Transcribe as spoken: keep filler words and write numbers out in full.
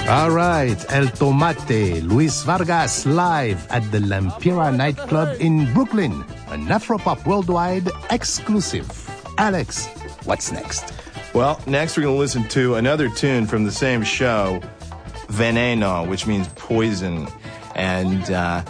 All right, El Tomate, Luis Vargas live at the Lampira nightclub in Brooklyn, a Afropop Worldwide exclusive. Alex, what's next? Well, next we're going to listen to another tune from the same show, Veneno, which means poison. And uh,